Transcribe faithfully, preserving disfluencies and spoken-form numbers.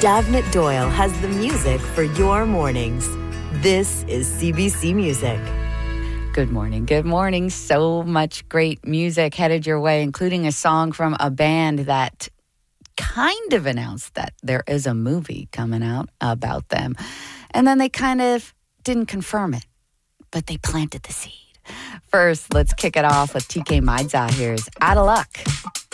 Davenant Doyle has the music for your mornings. This is C B C Music. Good morning. Good morning. So much great music headed your way, including a song from a band that kind of announced that there is a movie coming out about them. And then they kind of didn't confirm it, but they planted the seed. First, let's kick it off with T K Maidza. Here's Out of Luck.